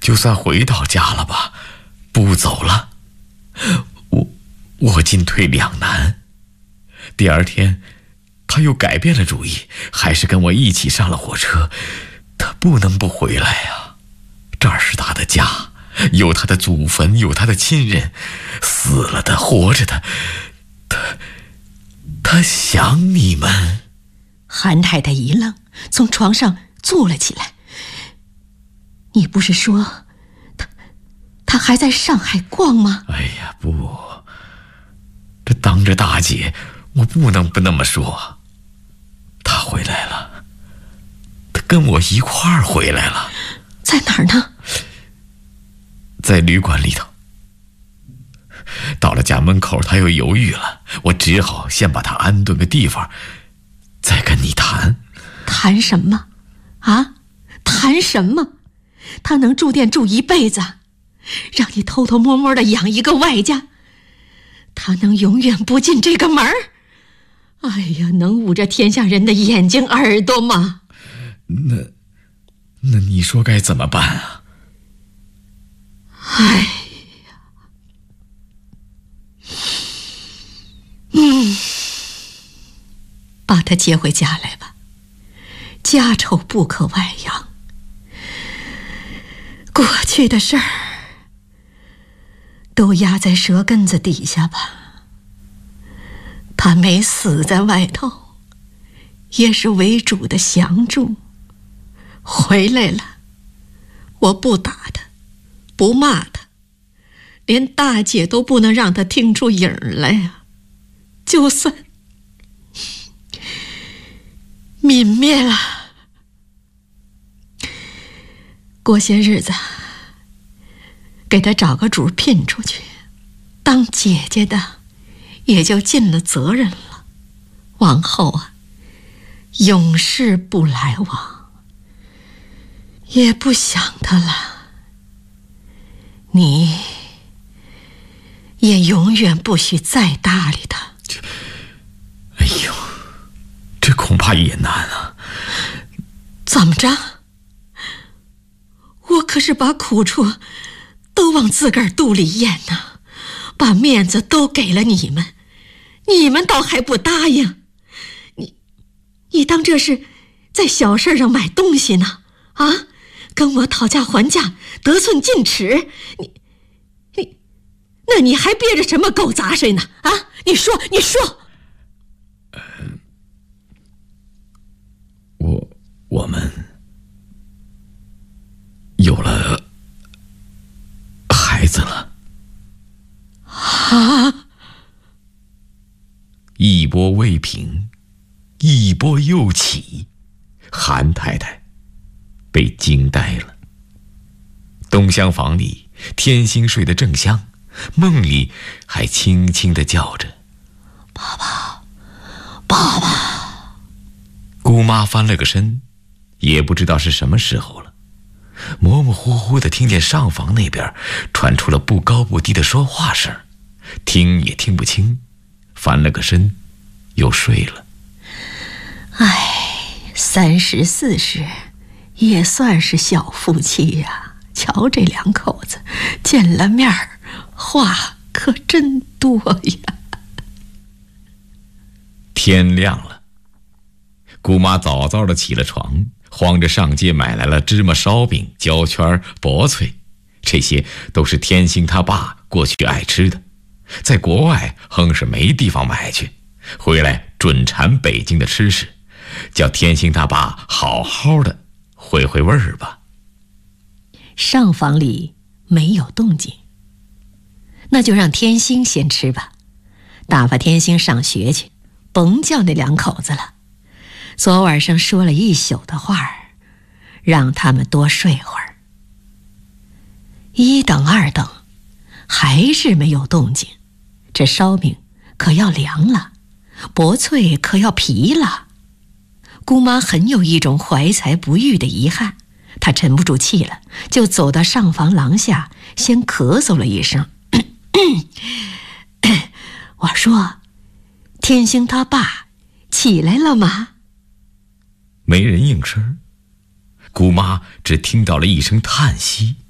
就算回到家了吧，不走了。我进退两难。第二天他又改变了主意，还是跟我一起上了火车。他不能不回来呀，这儿是他的家，有他的祖坟，有他的亲人，死了的，活着的，他想你们。 韩太太一愣，从床上坐了起来。你不是说他还在上海逛吗？ 哎呀，不，这当着大姐，我不能不那么说。他回来了，他跟我一块儿回来了。 在哪儿呢？ 在旅馆里头。到了家门口，他又犹豫了，我只好先把他安顿个地方，再跟你谈。 谈什么？啊？谈什么？他能住店住一辈子，让你偷偷摸摸的养一个外家，他能永远不进这个门儿？哎呀，能捂着天下人的眼睛耳朵吗？ 那你说该怎么办啊？ 哎呀，把他接回家来吧，家丑不可外扬。过去的事儿都压在舌根子底下吧。他没死在外头，也是为主的降住。回来了，我不打他，不骂他，连大姐都不能让他听出影儿来呀。就算泯灭了，过些日子给他找个主聘出去，当姐姐的也就尽了责任了。往后啊，永世不来往，也不想他了。你也永远不许再搭理他。 哎呦，这恐怕也难啊。 怎么着？我可是把苦处都往自个儿肚里咽呢，把面子都给了你们，你们倒还不答应。你当这是在小事上买东西呢？啊，跟我讨价还价，得寸进尺。那你还憋着什么狗杂碎呢？啊，你说。 我们有了孩子了。 啊！ 一波未平，一波又起，韩太太被惊呆了。东厢房里，天星睡得正香，梦里还轻轻地叫着爸爸爸爸。姑妈翻了个身，也不知道是什么时候了，模模糊糊地听见上房那边传出了不高不低的说话声，听也听不清，翻了个身又睡了。 哎，30、40也算是小夫妻呀。瞧这两口子见了面儿，话可真多呀。 天亮了，姑妈早早的起了床，慌着上街买来了芝麻烧饼、焦圈、薄脆，这些都是天星他爸过去爱吃的，在国外横是没地方买去，回来准馋北京的吃食，叫天星他爸好好的回味儿吧。 上房里没有动静，那就让天星先吃吧，打发天星上学去，甭叫那两口子了。昨晚上说了一宿的话儿，让他们多睡会儿。1等2等还是没有动静，这烧饼可要凉了，薄脆可要皮了。姑妈很有一种怀才不遇的遗憾，她沉不住气了，就走到上房廊下，先咳嗽了一声。我说，天星他爸起来了吗？ 没人应声，姑妈只听到了一声叹息。